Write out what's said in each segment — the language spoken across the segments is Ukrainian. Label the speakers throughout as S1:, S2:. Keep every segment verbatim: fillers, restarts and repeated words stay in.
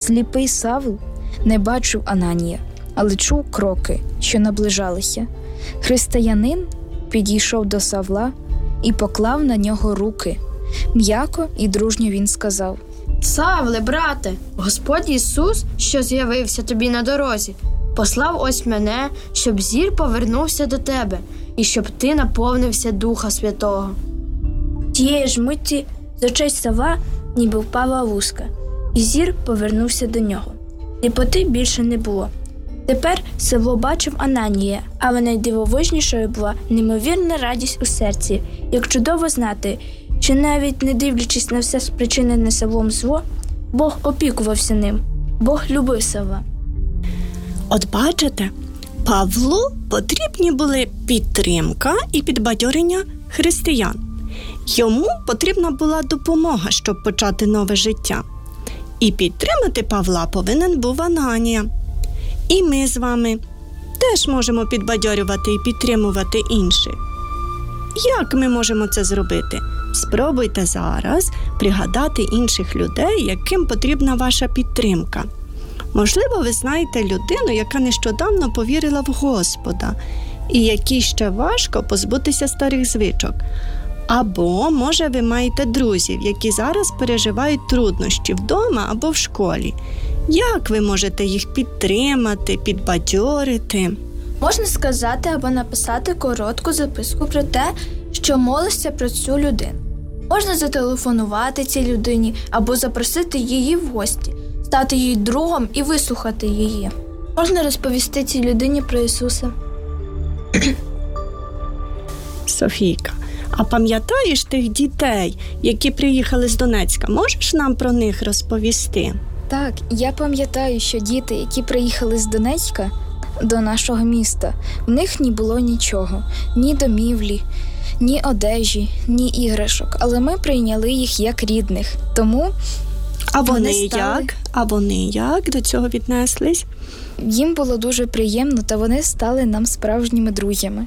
S1: Сліпий Савл не бачив Ананія, але чув кроки, що наближалися. Християнин підійшов до Савла і поклав на нього руки. М'яко і дружньо він сказав:
S2: «Савле, брате, Господь Ісус, що з'явився тобі на дорозі, послав ось мене, щоб зір повернувся до тебе і щоб ти наповнився Духа Святого».
S3: Тієї ж миті з очей Савла ніби впала луска, і зір повернувся до нього. Сліпоти більше не було. Тепер Савло бачив Ананія, але найдивовижнішою була неймовірна радість у серці. Як чудово знати, що навіть не дивлячись на все спричинене Савлом зло, Бог опікувався ним, Бог любив Савла.
S4: От бачите, Павлу потрібні були підтримка і підбадьорення християн. Йому потрібна була допомога, щоб почати нове життя. І підтримати Павла повинен був Ананія. І ми з вами теж можемо підбадьорювати і підтримувати інших. Як ми можемо це зробити? Спробуйте зараз пригадати інших людей, яким потрібна ваша підтримка. Можливо, ви знаєте людину, яка нещодавно повірила в Господа, і якій ще важко позбутися старих звичок. Або, може, ви маєте друзів, які зараз переживають труднощі вдома або в школі. Як ви можете їх підтримати, підбадьорити?
S3: Можна сказати або написати коротку записку про те, що молишся про цю людину. Можна зателефонувати цій людині або запросити її в гості, стати її другом і вислухати її. Можна розповісти цій людині про Ісуса.
S4: Софійка, а пам'ятаєш тих дітей, які приїхали з Донецька? Можеш нам про них розповісти?
S1: Так, я пам'ятаю, що діти, які приїхали з Донецька до нашого міста, в них не було нічого, ні домівлі, ні одежі, ні іграшок, але ми прийняли їх як рідних. Тому
S4: А вони,
S1: вони стали...
S4: як? А вони як до цього віднеслись?
S1: Їм було дуже приємно, та вони стали нам справжніми друзями.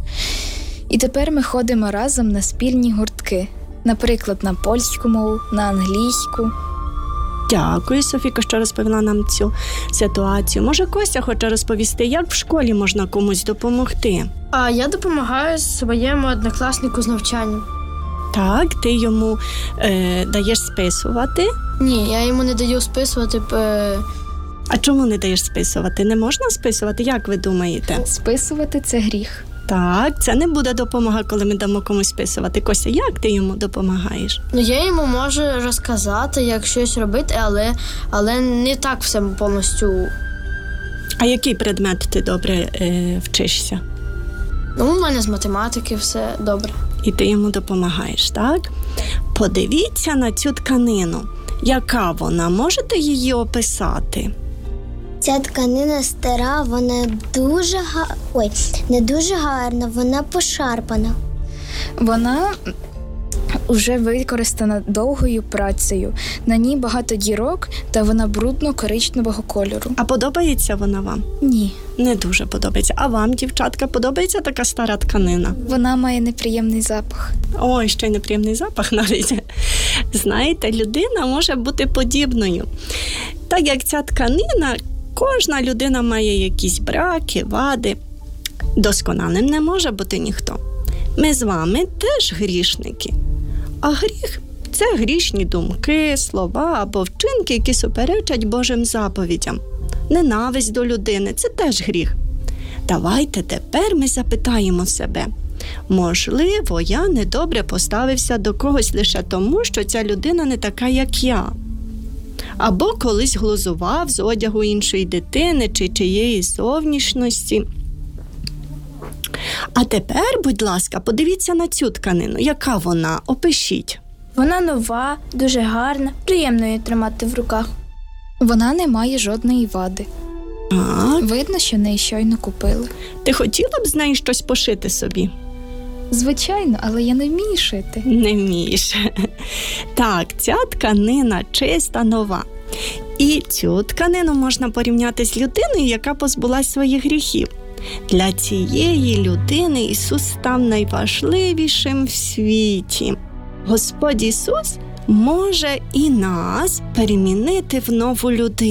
S1: І тепер ми ходимо разом на спільні гуртки, наприклад, на польську мову, на англійську.
S4: Дякую, Софійка, що розповіла нам цю ситуацію. Може, Костя хоче розповісти, як в школі можна комусь допомогти?
S2: А я допомагаю своєму однокласнику з навчанням.
S4: Так, ти йому е, даєш списувати?
S2: Ні, я йому не даю списувати. Е...
S4: А чому не даєш списувати? Не можна списувати, як ви думаєте?
S1: Списувати – це гріх.
S4: Так, це не буде допомога, коли ми дамо комусь списувати. Костя, як ти йому допомагаєш?
S2: Ну, я йому можу розказати, як щось робити, але, але не так все повністю.
S4: А який предмет ти добре е, вчишся?
S2: Ну, у мене з математики все добре.
S4: І ти йому допомагаєш, так? Подивіться на цю тканину. Яка вона? Можете її описати?
S5: Ця тканина стара, вона дуже га... Ой, не дуже гарна, вона пошарпана.
S1: Вона вже використана довгою працею. На ній багато дірок, та вона брудно-коричневого кольору.
S4: А подобається вона вам?
S1: Ні.
S4: Не дуже подобається. А вам, дівчатка, подобається така стара тканина?
S1: Вона має неприємний запах.
S4: Ой, ще й неприємний запах навіть. Знаєте, людина може бути подібною. Так як ця тканина, кожна людина має якісь браки, вади. Досконалим не може бути ніхто. Ми з вами теж грішники. А гріх – це грішні думки, слова або вчинки, які суперечать Божим заповідям. Ненависть до людини – це теж гріх. Давайте тепер ми запитаємо себе. Можливо, я недобре поставився до когось лише тому, що ця людина не така, як я. Або колись глузував з одягу іншої дитини чи чиєїсь зовнішності. А тепер, будь ласка, подивіться на цю тканину. Яка вона? Опишіть.
S3: Вона нова, дуже гарна, приємно її тримати в руках.
S1: Вона не має жодної вади.
S4: Так.
S1: Видно, що неї щойно купили.
S4: Ти хотіла б з неї щось пошити собі?
S1: Звичайно, але я не вмію шити.
S4: Не вмієш. Так, ця тканина чиста, нова. І цю тканину можна порівняти з людиною, яка позбулась своїх гріхів. Для цієї людини Ісус став найважливішим в світі. Господь Ісус може і нас перемінити в нову людину.